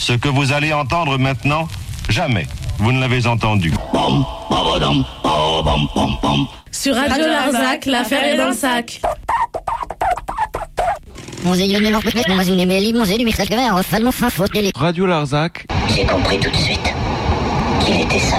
Ce que vous allez entendre maintenant, jamais vous ne l'avez entendu. Sur Radio Larzac, l'affaire est dans le sac. Radio Larzac. J'ai compris tout de suite qu'il était 5.